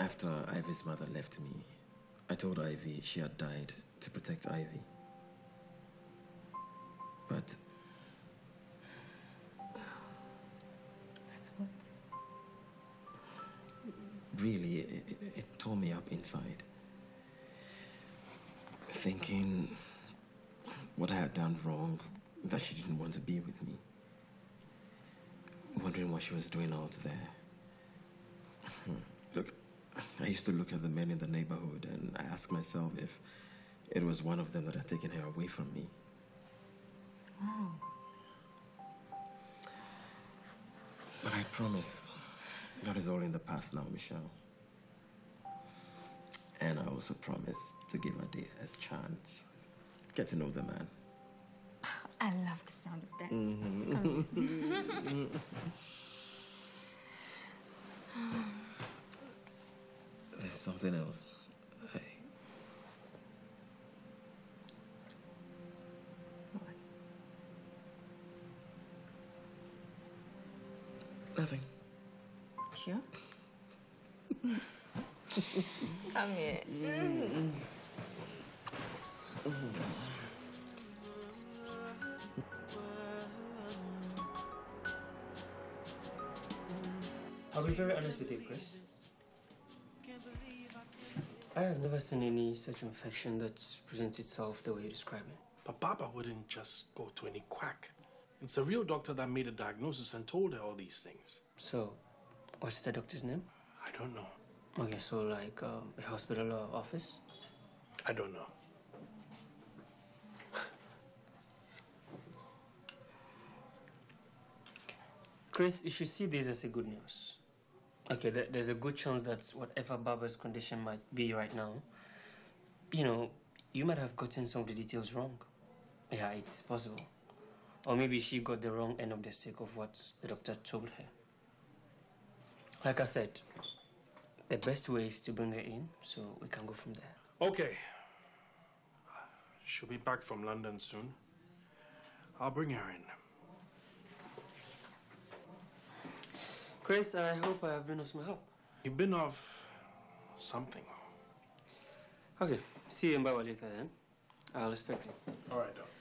After Ivy's mother left me, I told Ivy she had died to protect Ivy. But... That's what? Really, it tore me up inside. Thinking what I had done wrong, that she didn't want to be with me. Wondering what she was doing out there. Look, I used to look at the men in the neighborhood and I asked myself if it was one of them that had taken her away from me. Wow. But I promise that is all in the past now, Michelle. And I also promise to give her a chance. Get to know the man. I love the sound of that. There's something else. What? Nothing. Sure? Come here. I'll be very honest with you, Chris. I have never seen any such infection that presents itself the way you describe it. But Baba wouldn't just go to any quack. It's a real doctor that made a diagnosis and told her all these things. So, what's the doctor's name? I don't know. Okay, so like a hospital or office? I don't know. Chris, you should see this as a good news. Okay, there's a good chance that whatever Baba's condition might be right now, you know, you might have gotten some of the details wrong. Yeah, it's possible. Or maybe she got the wrong end of the stick of what the doctor told her. Like I said, the best way is to bring her in so we can go from there. Okay. She'll be back from London soon. I'll bring her in. Chris, I hope I have been of some help. You've been of something. Okay, see you in Baba later then. I'll expect it. All right, Doc.